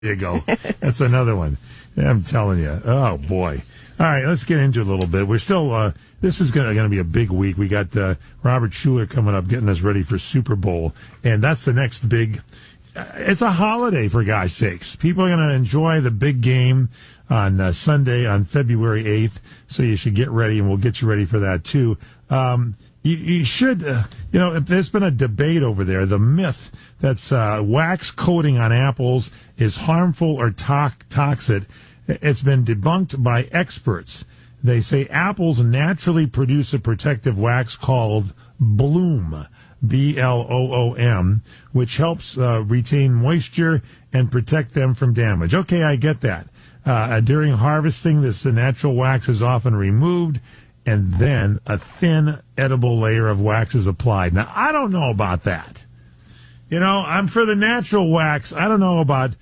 There you go. That's another one. I'm telling you. Oh, boy. All right, let's get into it a little bit. We're still, this is going to be a big week. We got Robert Schuller coming up, getting us ready for Super Bowl. And that's the next big, it's a holiday, for God's sakes. People are going to enjoy the big game on Sunday, on February 8th. So you should get ready, and we'll get you ready for that, too. You should, there's been a debate over there. The myth that's wax coating on apples is harmful or toxic. It's been debunked by experts. They say apples naturally produce a protective wax called Bloom, B-L-O-O-M, which helps retain moisture and protect them from damage. Okay, I get that. During harvesting, the natural wax is often removed, and then a thin, edible layer of wax is applied. Now, I don't know about that. I'm for the natural wax. I don't know about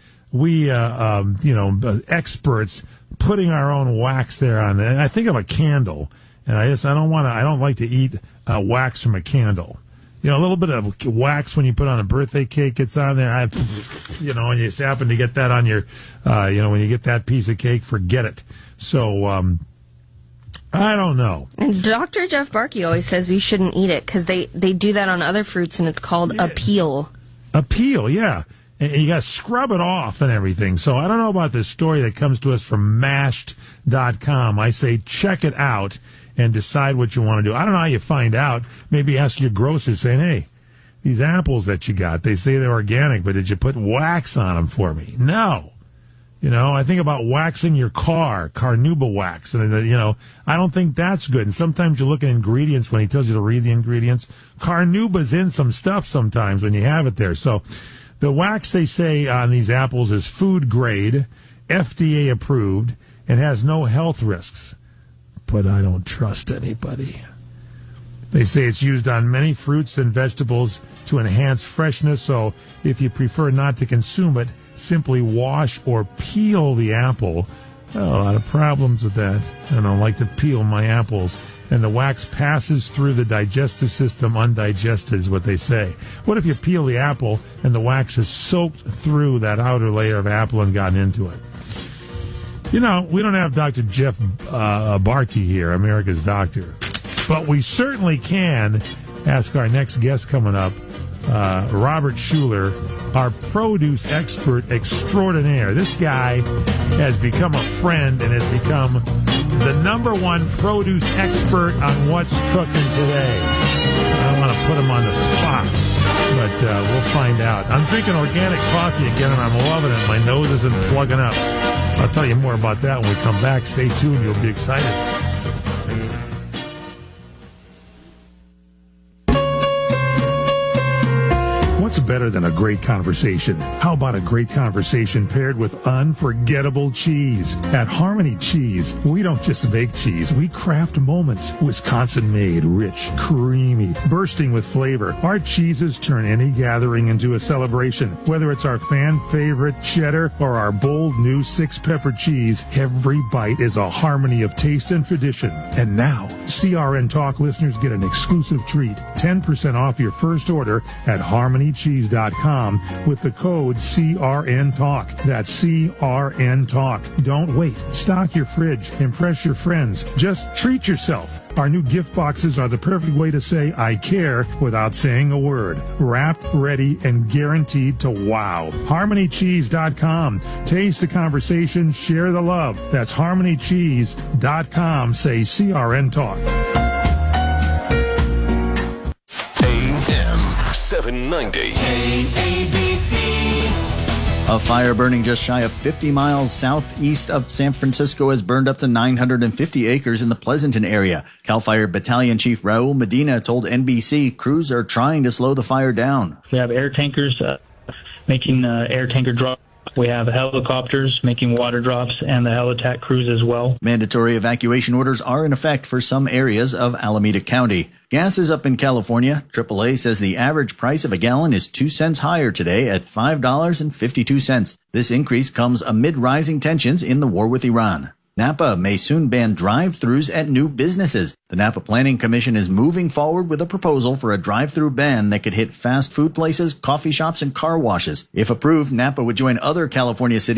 experts putting our own wax there on there. And I think of a candle, and I don't like to eat wax from a candle. A little bit of wax when you put on a birthday cake gets on there. And you just happen to get that on your, when you get that piece of cake, forget it. So, I don't know. And Dr. Jeff Barkey always says you shouldn't eat it because they do that on other fruits, and it's called a peel. A peel, yeah. And you got to scrub it off and everything. So I don't know about this story that comes to us from mashed.com. I say check it out and decide what you want to do. I don't know how you find out. Maybe ask your grocer saying, hey, these apples that you got, they say they're organic, but did you put wax on them for me? No. I think about waxing your car, Carnauba wax, and, I don't think that's good. And sometimes you look at ingredients when he tells you to read the ingredients. Carnauba's in some stuff sometimes when you have it there. So the wax, they say, on these apples is food grade, FDA approved, and has no health risks. But I don't trust anybody. They say it's used on many fruits and vegetables to enhance freshness, so if you prefer not to consume it, simply wash or peel the apple. A lot of problems with that. I don't like to peel my apples. And the wax passes through the digestive system undigested is what they say. What if you peel the apple and the wax has soaked through that outer layer of apple and gotten into it? We don't have Dr. Jeff Barkey here, America's doctor. But we certainly can ask our next guest coming up, Robert Schuller, our produce expert extraordinaire. This guy has become a friend and has become the #1 produce expert on what's cooking today. I don't want to put him on the spot, but we'll find out. I'm drinking organic coffee again, and I'm loving it. My nose isn't plugging up. I'll tell you more about that when we come back. Stay tuned. You'll be excited. What's better than a great conversation? How about a great conversation paired with unforgettable cheese? At Harmony Cheese, we don't just make cheese, we craft moments. Wisconsin-made, rich, creamy, bursting with flavor. Our cheeses turn any gathering into a celebration. Whether it's our fan favorite cheddar or our bold new 6-pepper cheese, every bite is a harmony of taste and tradition. And now, CRN Talk listeners get an exclusive treat. 10% off your first order at HarmonyCheese.com with the code CRNTalk. That's CRNTalk. Don't wait. Stock your fridge. Impress your friends. Just treat yourself. Our new gift boxes are the perfect way to say I care without saying a word. Wrapped, ready, and guaranteed to wow. HarmonyCheese.com. Taste the conversation. Share the love. That's HarmonyCheese.com. Say CRN Talk. 790 ABC. A fire burning just shy of 50 miles southeast of San Francisco has burned up to 950 acres in the Pleasanton area. CAL FIRE Battalion Chief Raul Medina told NBC crews are trying to slow the fire down. We have air tankers making air tanker drops. We have helicopters making water drops and the helitack crews as well. Mandatory evacuation orders are in effect for some areas of Alameda County. Gas is up in California. AAA says the average price of a gallon is 2 cents higher today at $5.52. This increase comes amid rising tensions in the war with Iran. Napa may soon ban drive-thrus at new businesses. The Napa Planning Commission is moving forward with a proposal for a drive-thru ban that could hit fast food places, coffee shops, and car washes. If approved, Napa would join other California cities